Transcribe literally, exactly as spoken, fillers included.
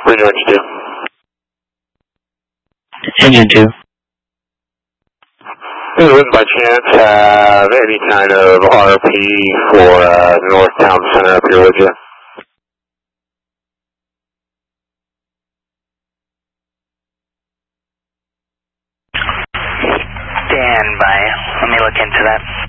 Engine two. Engine two. You wouldn't by chance have any kind of R P for uh, North Town Center up here, would you? Stand by. Let me look into that.